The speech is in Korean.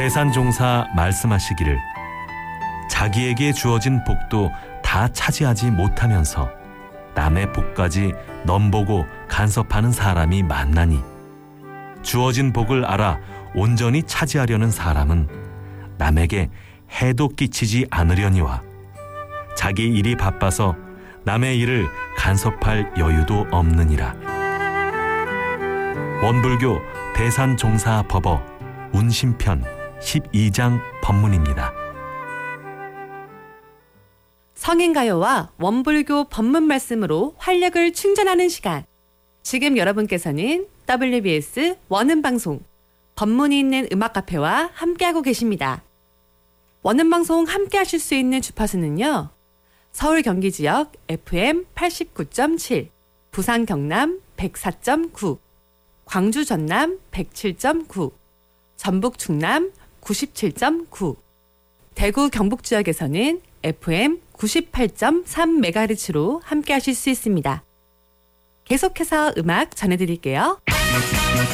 대산종사 말씀하시기를 자기에게 주어진 복도 다 차지하지 못하면서 남의 복까지 넘보고 간섭하는 사람이 많나니 주어진 복을 알아 온전히 차지하려는 사람은 남에게 해도 끼치지 않으려니와 자기 일이 바빠서 남의 일을 간섭할 여유도 없느니라. 원불교 대산종사법어 운심편 12장 법문입니다. 성인가요와 원불교 법문 말씀으로 활력을 충전하는 시간. 지금 여러분께서는 WBS 원음방송 법문이 있는 음악카페와 함께하고 계십니다. 원음방송 함께하실 수 있는 주파수는요. 서울 경기 지역 FM 89.7, 부산 경남 104.9, 광주 전남 107.9, 전북 충남 97.9, 대구 경북 지역에서는 FM 98.3MHz로 함께하실 수 있습니다. 계속해서 음악 전해드릴게요.